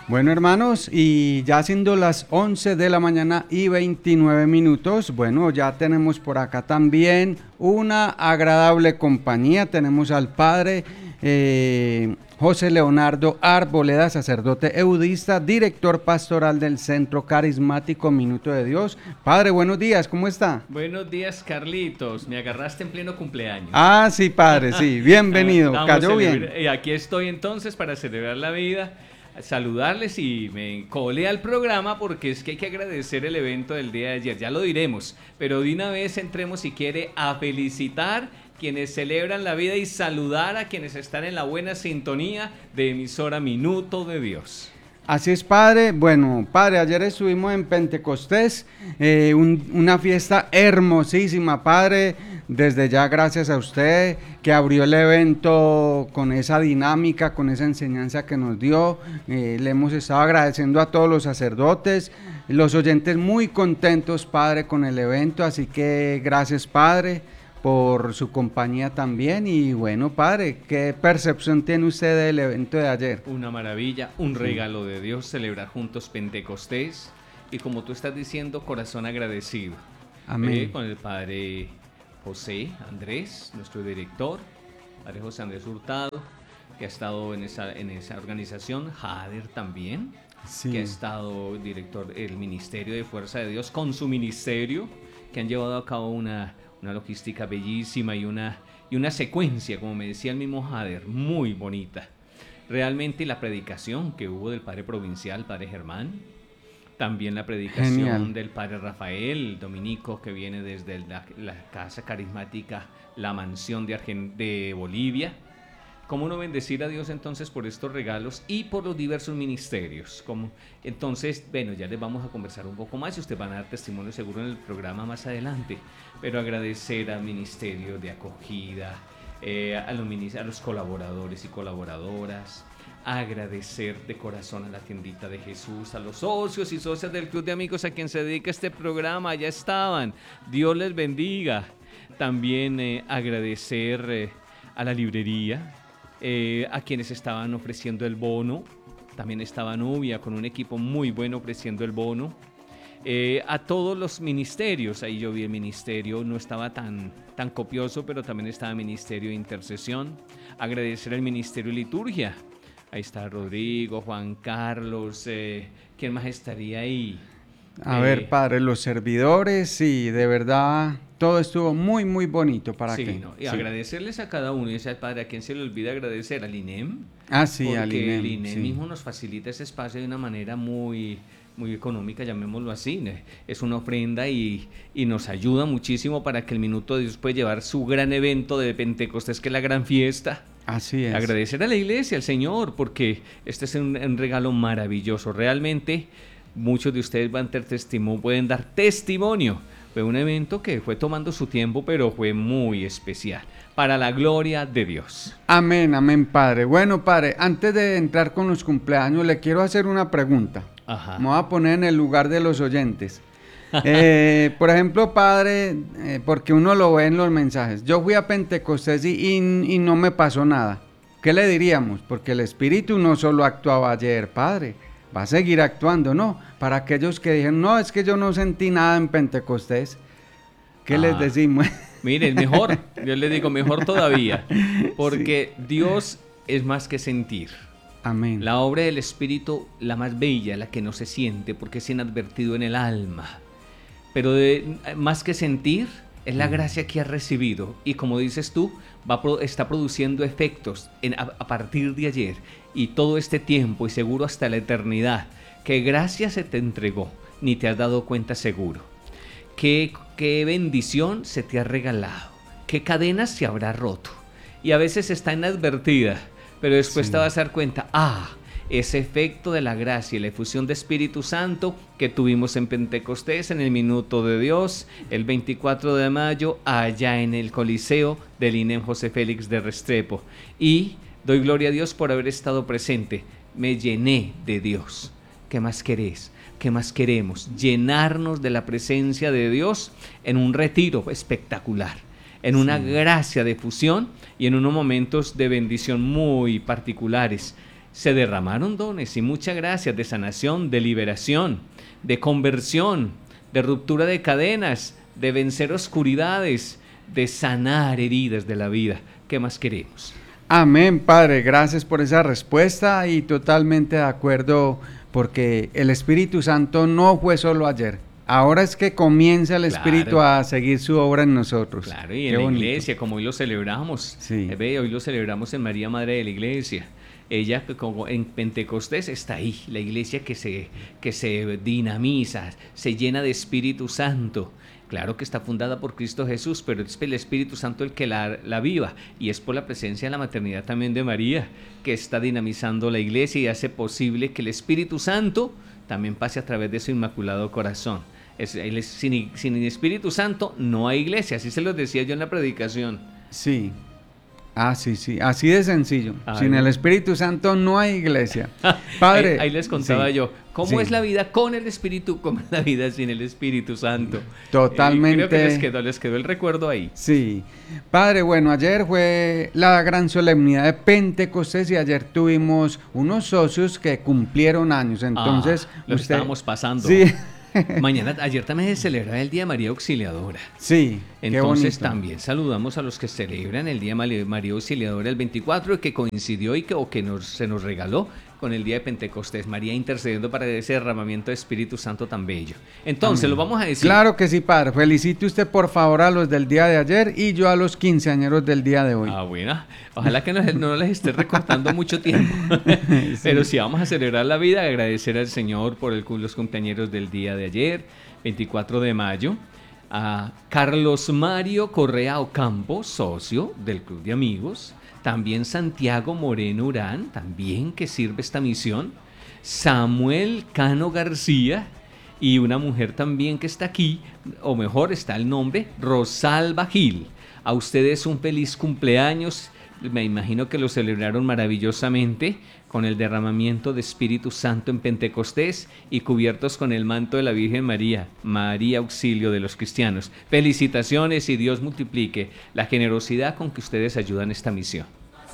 Bueno, hermanos, y ya siendo las 11 de la mañana y 29 minutos, bueno, ya tenemos por acá también una agradable compañía. Tenemos al padre José Leonardo Arboleda, sacerdote eudista, director pastoral del Centro Carismático Minuto de Dios. Padre, buenos días, ¿cómo está? Buenos días, Carlitos. Me agarraste en pleno cumpleaños. Ah, sí, padre, sí, bienvenido, cayó bien. Y aquí estoy entonces para celebrar la vida, saludarles y me colé al programa porque es que hay que agradecer el evento del día de ayer. Ya lo diremos, pero de una vez entremos si quiere a felicitar quienes celebran la vida y saludar a quienes están en la buena sintonía de emisora Minuto de Dios. Así es, padre. Bueno, padre, ayer estuvimos en Pentecostés, una fiesta hermosísima, padre. Desde ya, gracias a usted que abrió el evento con esa dinámica, con esa enseñanza que nos dio. Le hemos estado agradeciendo a todos los sacerdotes, los oyentes muy contentos, padre, con el evento. Así que gracias, padre, por su compañía también. Y bueno, padre, ¿qué percepción tiene usted del evento de ayer? Una maravilla, un regalo de Dios, celebrar juntos Pentecostés y como tú estás diciendo, corazón agradecido. Amén. Con el padre José Andrés, nuestro director, padre José Andrés Hurtado, que ha estado en esa organización, Jader también, Sí. que ha estado director del Ministerio de Fuerza de Dios con su ministerio, que han llevado a cabo una logística bellísima y una secuencia, como me decía el mismo Jader, muy bonita. Realmente la predicación que hubo del padre provincial, padre Germán, también la predicación Genial. del padre Rafael, dominico, que viene desde la casa carismática La Mansión de Bolivia. ¿Cómo no bendecir a Dios entonces por estos regalos y por los diversos ministerios? Entonces, bueno, ya les vamos a conversar un poco más y ustedes van a dar testimonio seguro en el programa más adelante, pero agradecer al Ministerio de Acogida, a los colaboradores y colaboradoras, agradecer de corazón a la tiendita de Jesús, a los socios y socias del Club de Amigos a quien se dedica este programa, ya estaban, Dios les bendiga. También agradecer a la librería, a quienes estaban ofreciendo el bono. También estaba Nubia con un equipo muy bueno ofreciendo el bono. A todos los ministerios, ahí yo vi el ministerio, no estaba tan copioso, pero también estaba el ministerio de intercesión. Agradecer al ministerio de liturgia, ahí está Rodrigo, Juan Carlos, ¿quién más estaría ahí? A ver, padre, los servidores, y de verdad todo estuvo muy, muy bonito. ¿Para sí, qué? ¿no? Y agradecerles a cada uno. Y ese padre, ¿a quién se le olvida agradecer? Al INEM. Ah, sí, porque al INEM. el INEM Sí. mismo nos facilita ese espacio de una manera muy económica, llamémoslo así. Es una ofrenda y nos ayuda muchísimo para que el Minuto de Dios pueda llevar su gran evento de Pentecostés, que es la gran fiesta. Así es. Agradecer a la iglesia, al Señor, porque este es un regalo maravilloso. Realmente, muchos de ustedes pueden dar testimonio. Fue un evento que fue tomando su tiempo, pero fue muy especial, para la gloria de Dios. Amén, amén, padre. Bueno, padre, antes de entrar con los cumpleaños, le quiero hacer una pregunta. Ajá. Me voy a poner en el lugar de los oyentes. Por ejemplo, padre, porque uno lo ve en los mensajes. Yo fui a Pentecostés y no me pasó nada. ¿Qué le diríamos? Porque el Espíritu no solo actuaba ayer, padre. Va a seguir actuando, ¿no? Para aquellos que dijeron, no, es que yo no sentí nada en Pentecostés. ¿Qué les decimos? Mire, es mejor. Yo les digo, mejor todavía. Porque sí. Dios es más que sentir. Amén. La obra del Espíritu, la más bella, la que no se siente, porque es inadvertido en el alma. Pero más que sentir, es la gracia que has recibido. Y como dices tú, está produciendo efectos a partir de ayer. Y todo este tiempo, y seguro hasta la eternidad. ¿Qué gracia se te entregó? Ni te has dado cuenta seguro. ¿Qué bendición se te ha regalado? ¿Qué cadenas se habrá roto? Y a veces está inadvertida, pero después te vas a dar cuenta, ese efecto de la gracia y la efusión de Espíritu Santo que tuvimos en Pentecostés, en el Minuto de Dios, el 24 de mayo, allá en el Coliseo del INEM José Félix de Restrepo. Y doy gloria a Dios por haber estado presente. Me llené de Dios. ¿Qué más querés? ¿Qué más queremos? Llenarnos de la presencia de Dios en un retiro espectacular, en una gracia de fusión y en unos momentos de bendición muy particulares. se derramaron dones y muchas gracias de sanación, de liberación, de conversión, de ruptura de cadenas, de vencer oscuridades, de sanar heridas de la vida. ¿Qué más queremos? Amén, Padre, gracias por esa respuesta y totalmente de acuerdo, porque el Espíritu Santo no fue solo ayer. Ahora es que comienza el Espíritu a seguir su obra en nosotros. Claro, y en la iglesia, como hoy lo celebramos, hoy lo celebramos en María, Madre de la Iglesia. Ella, como en Pentecostés, está ahí, la iglesia que se dinamiza, se llena de Espíritu Santo. Claro que está fundada por Cristo Jesús, pero es el Espíritu Santo el que la aviva, y es por la presencia de la maternidad también de María, que está dinamizando la iglesia y hace posible que el Espíritu Santo también pase a través de su inmaculado corazón. Sin Espíritu Santo no hay iglesia, así se los decía yo en la predicación. Sí. Sí, así de sencillo. Sin el Espíritu Santo no hay iglesia. Padre, ahí les contaba yo, ¿cómo es la vida con el Espíritu? ¿Cómo es la vida sin el Espíritu Santo? Totalmente. Creo que les quedó el recuerdo ahí. Sí. Padre, bueno, ayer fue la gran solemnidad de Pentecostés y ayer tuvimos unos socios que cumplieron años. Entonces, lo estábamos pasando. Sí. Ayer también se celebraba el Día de María Auxiliadora. Sí, entonces también saludamos a los que celebran el Día de María Auxiliadora el 24, que coincidió se nos regaló con el día de Pentecostés, María intercediendo para ese derramamiento de Espíritu Santo tan bello. Entonces, lo vamos a decir. Claro que sí, Padre. Felicite usted, por favor, a los del día de ayer y yo a los quinceañeros del día de hoy. Bueno. Ojalá que no les esté recortando mucho tiempo. Sí. Pero sí, vamos a celebrar la vida, agradecer al Señor por los cumpleañeros del día de ayer, 24 de mayo. A Carlos Mario Correa Ocampo, socio del Club de Amigos. También Santiago Moreno Urán, también que sirve esta misión. Samuel Cano García y una mujer también que está aquí, o mejor está el nombre, Rosalba Gil. A ustedes un feliz cumpleaños. Me imagino que lo celebraron maravillosamente con el derramamiento de Espíritu Santo en Pentecostés y cubiertos con el manto de la Virgen María, María Auxilio de los cristianos. Felicitaciones y Dios multiplique la generosidad con que ustedes ayudan esta misión.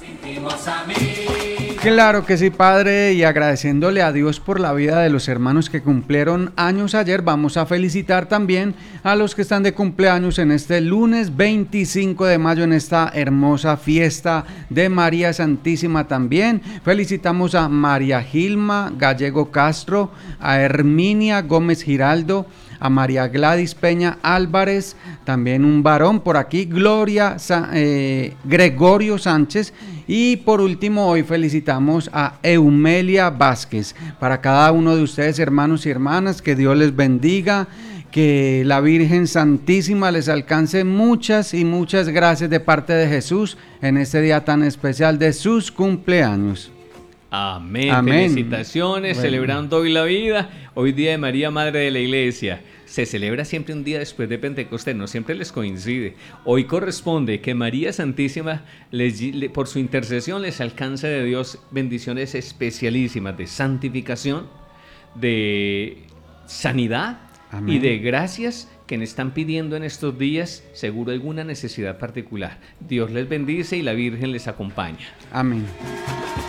Claro que sí, Padre, y agradeciéndole a Dios por la vida de los hermanos que cumplieron años ayer, vamos a felicitar también a los que están de cumpleaños en este lunes 25 de mayo, en esta hermosa fiesta de María Santísima también. Felicitamos a María Gilma Gallego Castro, a Herminia Gómez Giraldo, a María Gladys Peña Álvarez, también un varón por aquí, Gregorio Sánchez, y por último hoy felicitamos a Eumelia Vázquez. Para cada uno de ustedes, hermanos y hermanas, que Dios les bendiga, que la Virgen Santísima les alcance muchas y muchas gracias de parte de Jesús en este día tan especial de sus cumpleaños. Amén. Felicitaciones, celebrando hoy la vida, hoy día de María, Madre de la Iglesia. Se celebra siempre un día después de Pentecostés, no siempre les coincide. Hoy corresponde que María Santísima, por su intercesión, les alcance de Dios bendiciones especialísimas de santificación, de sanidad. Amén. Y de gracias que le están pidiendo en estos días, seguro alguna necesidad particular. Dios les bendice y la Virgen les acompaña. Amén.